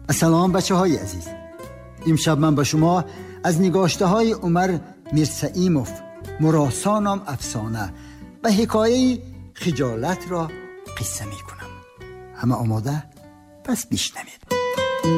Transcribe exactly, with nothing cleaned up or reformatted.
سلام بچه های عزیز. امشب من با شما از نگاشته های عمر میرسائیموف مراسانم افسانه و حکایه خجالت را قصه می کنم. همه آماده؟ پس بشنوید.